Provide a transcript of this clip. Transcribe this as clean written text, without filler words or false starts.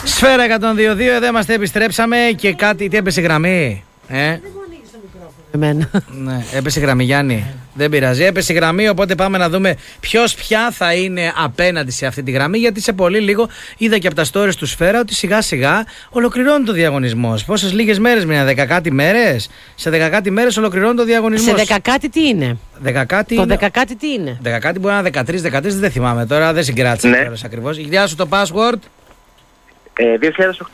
Σφαίρα 102.2, εδώ είμαστε, επιστρέψαμε και κάτι. Τι έπεσε η γραμμή, Εμένα. Ναι, έπεσε η γραμμή, Γιάννη. Δεν πειράζει, έπεσε η γραμμή. Οπότε πάμε να δούμε ποιος πια θα είναι απέναντι σε αυτή τη γραμμή. Γιατί σε πολύ λίγο είδα και από τα stories του Σφαίρα ότι σιγά σιγά ολοκληρώνει το διαγωνισμό. Πόσες λίγες μέρες μείναν, 10 κάτι μέρες. Σε 10 κάτι μέρες ολοκληρώνει το διαγωνισμό. Σε 10 κάτι τι είναι. 10 κάτι. Το Είναι... 10 κάτι τι είναι. 10 κάτι μπορεί να είναι 13, δεν θυμάμαι τώρα, δεν συγκράτησα ακριβώς. Γεια σου, το password. 2008.